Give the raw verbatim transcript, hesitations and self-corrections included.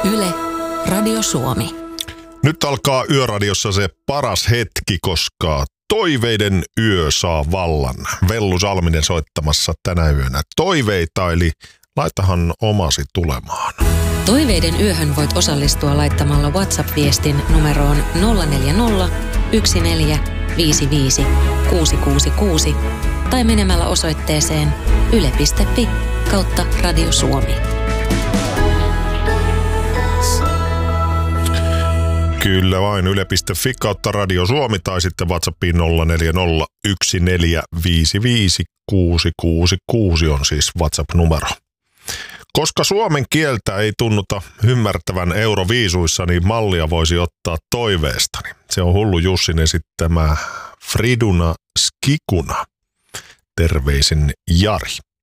Yle, Radio Suomi. Nyt alkaa Yöradiossa se paras hetki, koska toiveiden yö saa vallan. Vellu Salminen soittamassa tänä yönä toiveita, eli laitahan omasi tulemaan. Toiveiden yöhön voit osallistua laittamalla WhatsApp-viestin numeroon nolla neljä nolla, yksi neljä, viisi viisi, kuusi kuusi kuusi tai menemällä osoitteeseen yle piste fi kautta Radio Suomi. Kyllä vain, yle piste fi kautta Radio Suomi tai sitten WhatsAppiin nolla neljä nolla, yksi neljä, viisi viisi, kuusi kuusi kuusi on siis WhatsApp-numero. Koska suomen kieltä ei tunnuta ymmärtävän Euroviisuissa, niin mallia voisi ottaa toiveestani. Se on Hullu Jussin esittämä Friduna Skikuna. Terveisin Jari.